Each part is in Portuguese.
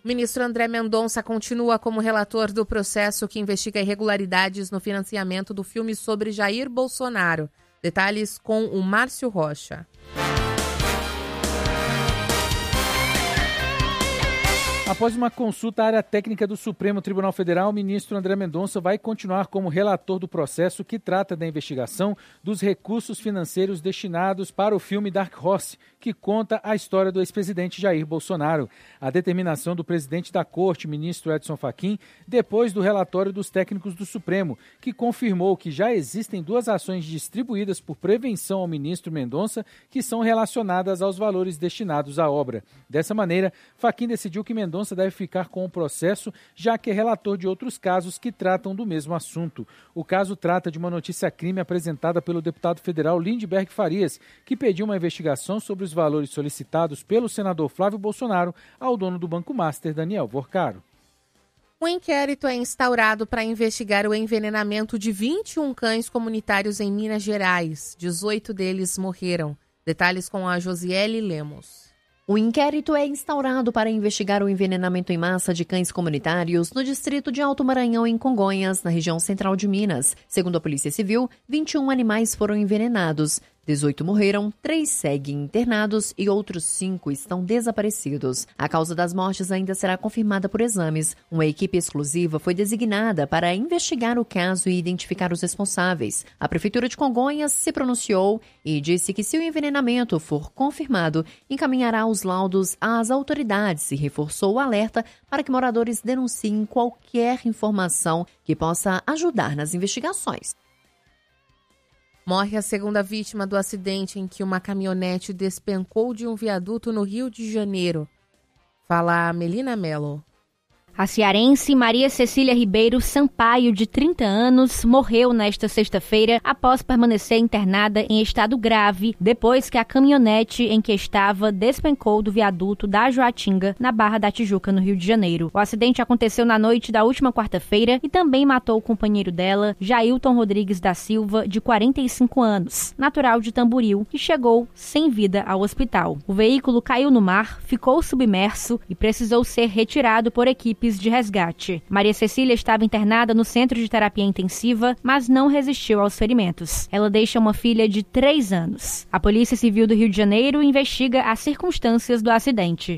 O ministro André Mendonça continua como relator do processo que investiga irregularidades no financiamento do filme sobre Jair Bolsonaro. Detalhes com o Márcio Rocha. Após uma consulta à área técnica do Supremo Tribunal Federal, o ministro André Mendonça vai continuar como relator do processo que trata da investigação dos recursos financeiros destinados para o filme Dark Horse, que conta a história do ex-presidente Jair Bolsonaro. A determinação do presidente da Corte, ministro Edson Fachin, depois do relatório dos técnicos do Supremo, que confirmou que já existem 2 ações distribuídas por prevenção ao ministro Mendonça que são relacionadas aos valores destinados à obra. Dessa maneira, Fachin decidiu que Mendonça deve ficar com o processo, já que é relator de outros casos que tratam do mesmo assunto. O caso trata de uma notícia-crime apresentada pelo deputado federal Lindbergh Farias, que pediu uma investigação sobre os valores solicitados pelo senador Flávio Bolsonaro ao dono do Banco Master, Daniel Vorcaro. Um inquérito é instaurado para investigar o envenenamento de 21 cães comunitários em Minas Gerais. 18 deles morreram. Detalhes com a Josiele Lemos. O inquérito é instaurado para investigar o envenenamento em massa de cães comunitários no distrito de Alto Maranhão, em Congonhas, na região central de Minas. Segundo a Polícia Civil, 21 animais foram envenenados. 18 morreram, 3 seguem internados e outros 5 estão desaparecidos. A causa das mortes ainda será confirmada por exames. Uma equipe exclusiva foi designada para investigar o caso e identificar os responsáveis. A Prefeitura de Congonhas se pronunciou e disse que, se o envenenamento for confirmado, encaminhará os laudos às autoridades e reforçou o alerta para que moradores denunciem qualquer informação que possa ajudar nas investigações. Morre a segunda vítima do acidente em que uma caminhonete despencou de um viaduto no Rio de Janeiro. Fala a Melina Mello. A cearense Maria Cecília Ribeiro Sampaio, de 30 anos, morreu nesta sexta-feira após permanecer internada em estado grave depois que a caminhonete em que estava despencou do viaduto da Joatinga, na Barra da Tijuca, no Rio de Janeiro. O acidente aconteceu na noite da última quarta-feira e também matou o companheiro dela, Jailton Rodrigues da Silva, de 45 anos, natural de Tamboril, que chegou sem vida ao hospital. O veículo caiu no mar, ficou submerso e precisou ser retirado por equipe de resgate. Maria Cecília estava internada no centro de terapia intensiva, mas não resistiu aos ferimentos. Ela deixa uma filha de 3 anos. A Polícia Civil do Rio de Janeiro investiga as circunstâncias do acidente.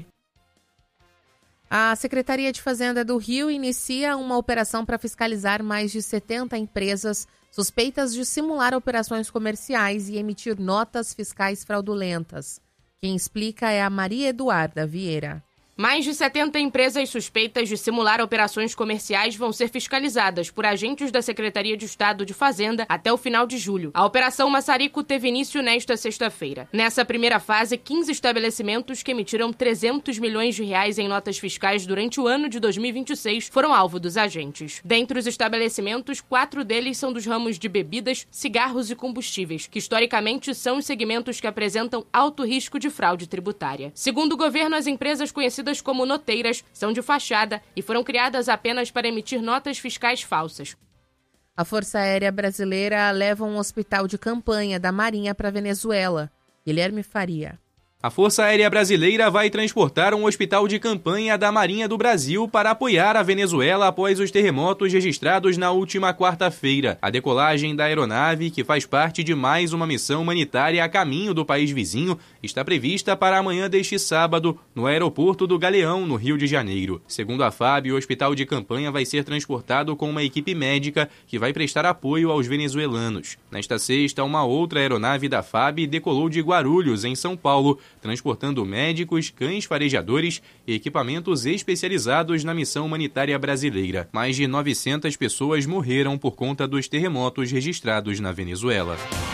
A Secretaria de Fazenda do Rio inicia uma operação para fiscalizar mais de 70 empresas suspeitas de simular operações comerciais e emitir notas fiscais fraudulentas. Quem explica é a Maria Eduarda Vieira. Mais de 70 empresas suspeitas de simular operações comerciais vão ser fiscalizadas por agentes da Secretaria de Estado de Fazenda até o final de julho. A Operação Maçarico teve início nesta sexta-feira. Nessa primeira fase, 15 estabelecimentos que emitiram 300 milhões de reais em notas fiscais durante o ano de 2026 foram alvo dos agentes. Dentre os estabelecimentos, 4 deles são dos ramos de bebidas, cigarros e combustíveis, que historicamente são os segmentos que apresentam alto risco de fraude tributária. Segundo o governo, as empresas conhecidas como noteiras são de fachada e foram criadas apenas para emitir notas fiscais falsas. A Força Aérea Brasileira leva um hospital de campanha da Marinha para a Venezuela. Guilherme Faria. A Força Aérea Brasileira vai transportar um hospital de campanha da Marinha do Brasil para apoiar a Venezuela após os terremotos registrados na última quarta-feira. A decolagem da aeronave, que faz parte de mais uma missão humanitária a caminho do país vizinho, está prevista para amanhã deste sábado, no aeroporto do Galeão, no Rio de Janeiro. Segundo a FAB, o hospital de campanha vai ser transportado com uma equipe médica que vai prestar apoio aos venezuelanos. Nesta sexta, uma outra aeronave da FAB decolou de Guarulhos, em São Paulo, transportando médicos, cães farejadores e equipamentos especializados na missão humanitária brasileira. Mais de 900 pessoas morreram por conta dos terremotos registrados na Venezuela.